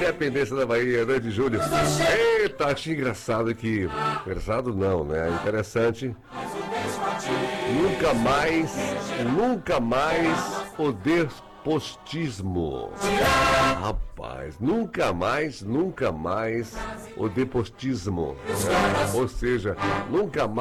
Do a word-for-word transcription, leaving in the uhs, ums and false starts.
Independência da Bahia, dois de julho. Eita, achei engraçado aqui. Engraçado não, né? Interessante. Nunca mais, nunca mais o despostismo. Rapaz, nunca mais, nunca mais o despostismo. Ou seja, nunca mais.